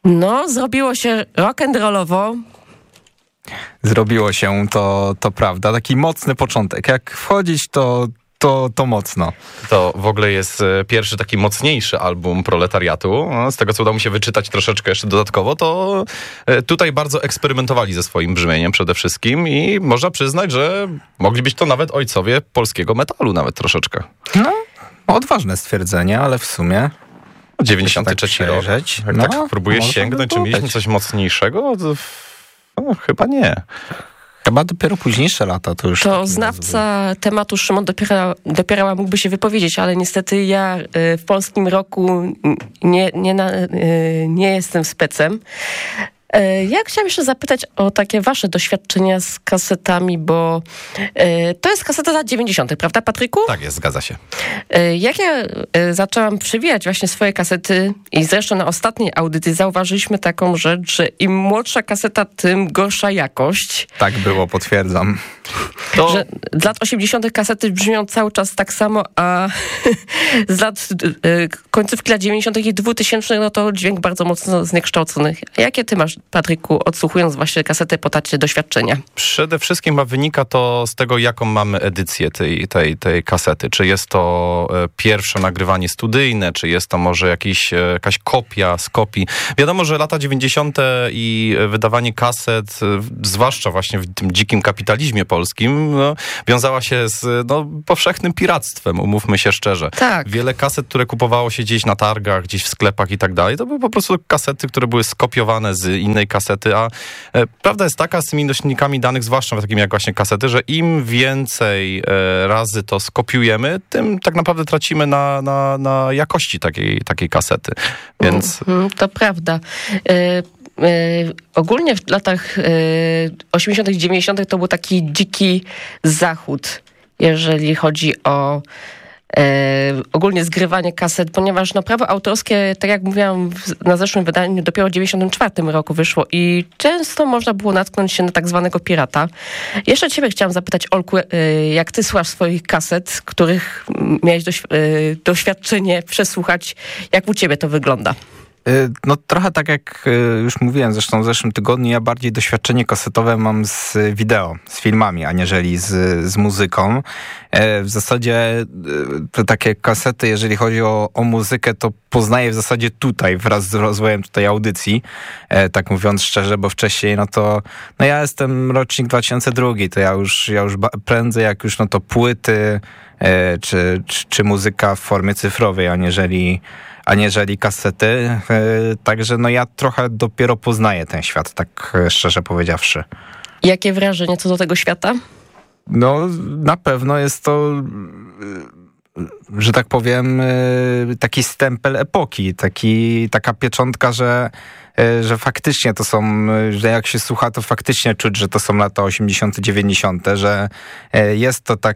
No, zrobiło się rock'n'rollowo. Zrobiło się, to prawda. Taki mocny początek. Jak wchodzić, to mocno. To w ogóle jest pierwszy taki mocniejszy album Proletariatu. No, z tego, co udało mi się wyczytać troszeczkę jeszcze dodatkowo, to tutaj bardzo eksperymentowali ze swoim brzmieniem przede wszystkim i można przyznać, że mogli być to nawet ojcowie polskiego metalu nawet troszeczkę. No, odważne stwierdzenie, ale w sumie... 93 rok. Jak tak próbuję sięgnąć, czy mieliśmy coś mocniejszego? To chyba nie. Chyba dopiero późniejsze lata to już... To znawca tematu Szymon Dopierała mógłby się wypowiedzieć, ale niestety ja w polskim roku nie jestem specem. Ja chciałam jeszcze zapytać o takie wasze doświadczenia z kasetami, bo to jest kaseta lat 90., prawda, Patryku? Tak jest, zgadza się. Jak ja zaczęłam przewijać właśnie swoje kasety i zresztą na ostatniej audycji zauważyliśmy taką rzecz, że im młodsza kaseta, tym gorsza jakość. Tak było, potwierdzam. Że z lat 80. kasety brzmią cały czas tak samo, a z lat końcówki lat 90. i 2000 no to dźwięk bardzo mocno zniekształcony. Jakie ty masz, Patryku, odsłuchując właśnie kasetę po tacie doświadczenia? Przede wszystkim wynika to z tego, jaką mamy edycję tej kasety. Czy jest to pierwsze nagrywanie studyjne, czy jest to może jakaś kopia z kopii. Wiadomo, że lata 90. i wydawanie kaset, zwłaszcza właśnie w tym dzikim kapitalizmie polskim, wiązała się z powszechnym piractwem, umówmy się szczerze. Tak. Wiele kaset, które kupowało się gdzieś na targach, gdzieś w sklepach i tak dalej, to były po prostu kasety, które były skopiowane z innej kasety, a prawda jest taka z tymi nośnikami danych, zwłaszcza takimi jak właśnie kasety, że im więcej razy to skopiujemy, tym tak naprawdę tracimy na jakości takiej kasety. Więc... To prawda. Ogólnie w latach 80., 90. to był taki dziki zachód, jeżeli chodzi o ogólnie zgrywanie kaset, ponieważ prawo autorskie, tak jak mówiłam, na zeszłym wydaniu dopiero w 94 roku wyszło i często można było natknąć się na tak zwanego pirata. Jeszcze ciebie chciałam zapytać, Olku, jak ty słuchasz swoich kaset, których miałeś doświadczenie przesłuchać, jak u ciebie to wygląda? No trochę tak jak już mówiłem zresztą w zeszłym tygodniu, ja bardziej doświadczenie kasetowe mam z wideo, z filmami, aniżeli z muzyką. W zasadzie te takie kasety, jeżeli chodzi o muzykę, to poznaję w zasadzie tutaj, wraz z rozwojem tutaj audycji, tak mówiąc szczerze, bo wcześniej ja jestem rocznik 2002, to ja już prędzej jak już to płyty czy muzyka w formie cyfrowej, aniżeli kasety. Także ja trochę dopiero poznaję ten świat, tak szczerze powiedziawszy. Jakie wrażenie co do tego świata? Na pewno jest to, że tak powiem, taki stempel epoki, taka pieczątka, że faktycznie to są, że jak się słucha, to faktycznie czuć, że to są lata 80., 90., że jest to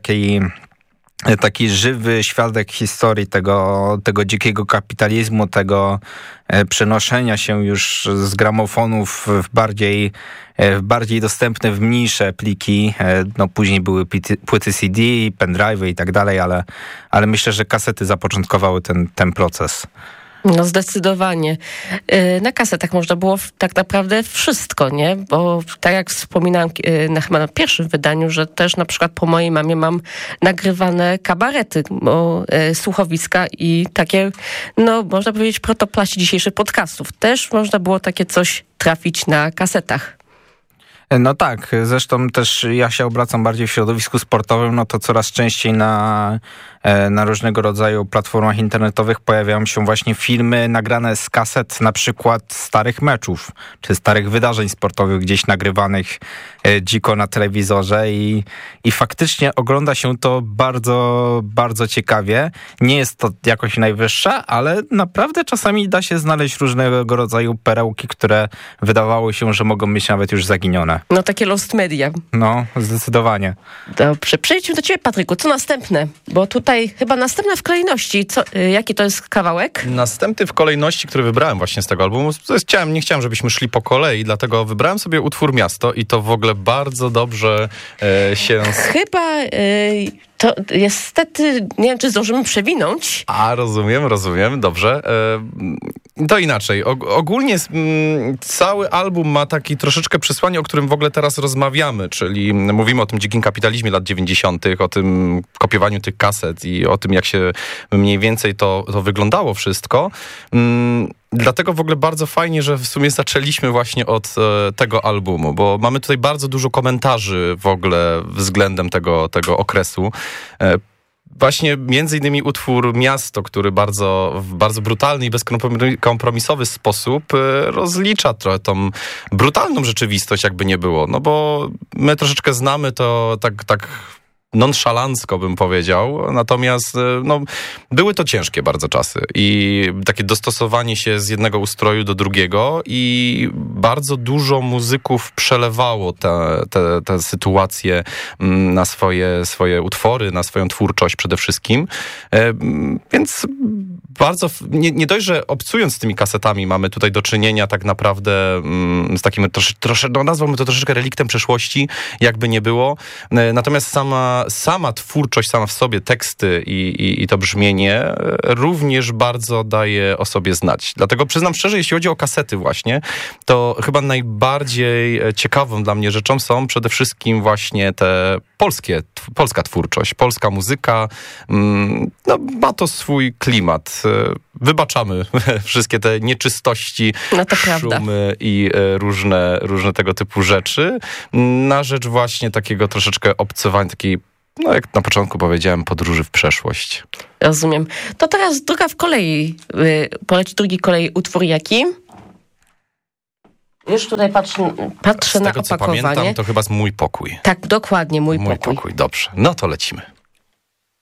taki żywy świadek historii tego dzikiego kapitalizmu, tego przenoszenia się już z gramofonów w bardziej dostępne, w mniejsze pliki. Później były płyty CD, pendrive'y i tak dalej, ale myślę, że kasety zapoczątkowały ten proces. Zdecydowanie. Na kasetach można było tak naprawdę wszystko, nie? Bo tak jak wspominałam chyba na pierwszym wydaniu, że też na przykład po mojej mamie mam nagrywane kabarety, słuchowiska i takie, można powiedzieć, protoplaści dzisiejszych podcastów. Też można było takie coś trafić na kasetach. No tak, zresztą też ja się obracam bardziej w środowisku sportowym, to coraz częściej na różnego rodzaju platformach internetowych pojawiają się właśnie filmy nagrane z kaset, na przykład starych meczów, czy starych wydarzeń sportowych gdzieś nagrywanych dziko na telewizorze i faktycznie ogląda się to bardzo, bardzo ciekawie. Nie jest to jakoś najwyższa, ale naprawdę czasami da się znaleźć różnego rodzaju perełki, które wydawało się, że mogą być nawet już zaginione. Takie lost media. Zdecydowanie. Dobrze, przejdźmy do ciebie, Patryku. Co następne? Bo tutaj chyba następne w kolejności. Jaki to jest kawałek? Następny w kolejności, który wybrałem właśnie z tego albumu, nie chciałem, żebyśmy szli po kolei, dlatego wybrałem sobie utwór Miasto i to w ogóle bardzo dobrze się... Chyba... To niestety, nie wiem, czy zdążymy przewinąć. Rozumiem, dobrze. To inaczej. Ogólnie cały album ma taki troszeczkę przesłanie, o którym w ogóle teraz rozmawiamy, czyli mówimy o tym dzikim kapitalizmie lat 90., o tym kopiowaniu tych kaset i o tym, jak się mniej więcej to wyglądało wszystko. Dlatego w ogóle bardzo fajnie, że w sumie zaczęliśmy właśnie od tego albumu, bo mamy tutaj bardzo dużo komentarzy w ogóle względem tego okresu. Właśnie między innymi utwór Miasto, który w bardzo brutalny i bezkompromisowy sposób rozlicza trochę tą brutalną rzeczywistość, jakby nie było. No bo my troszeczkę znamy to tak nonszalancko bym powiedział, natomiast no, były to ciężkie bardzo czasy i takie dostosowanie się z jednego ustroju do drugiego i bardzo dużo muzyków przelewało te sytuacje na swoje utwory, na swoją twórczość przede wszystkim, więc bardzo, nie dość, że obcując z tymi kasetami mamy tutaj do czynienia tak naprawdę z takim no nazwałbym to troszeczkę reliktem przeszłości, jakby nie było, natomiast sama twórczość, sama w sobie teksty i to brzmienie również bardzo daje o sobie znać. Dlatego przyznam szczerze, jeśli chodzi o kasety właśnie, to chyba najbardziej ciekawą dla mnie rzeczą są przede wszystkim właśnie te polska twórczość, polska muzyka. No, ma to swój klimat. Wybaczamy wszystkie te nieczystości, szumy i różne tego typu rzeczy na rzecz właśnie takiego troszeczkę obcowania, takiej, no jak na początku powiedziałem, podróży w przeszłość. Rozumiem. To teraz druga w kolei. Poleci drugi kolei utwór jaki? Już tutaj patrzę na opakowanie. Co pamiętam, to chyba z Mój pokój. Tak, dokładnie, Mój pokój. Mój pokój, dobrze. No to lecimy.